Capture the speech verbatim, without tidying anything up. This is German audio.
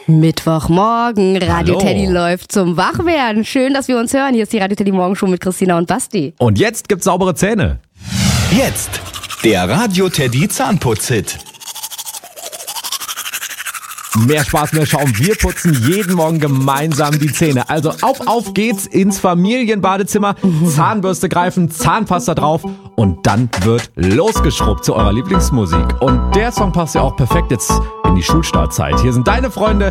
Mittwochmorgen, Radio Hallo. Teddy läuft zum Wachwerden. Schön, dass wir uns hören. Hier ist die Radio Teddy Morgenshow mit Christina und Basti. Und jetzt gibt's saubere Zähne. Jetzt der Radio Teddy Zahnputz-Hit. Mehr Spaß, mehr Schaum. Wir putzen jeden Morgen gemeinsam die Zähne. Also auf, auf geht's ins Familienbadezimmer. Zahnbürste greifen, Zahnpasta drauf und dann wird losgeschrubbt zu eurer Lieblingsmusik. Und der Song passt ja auch perfekt jetzt in die Schulstartzeit. Hier sind deine Freunde